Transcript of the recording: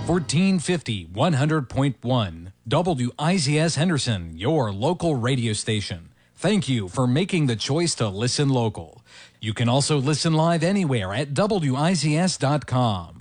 1450 100.1 WIZS Henderson, your local radio station. Thank you for making the choice to listen local. You can also listen live anywhere at WIZS.com.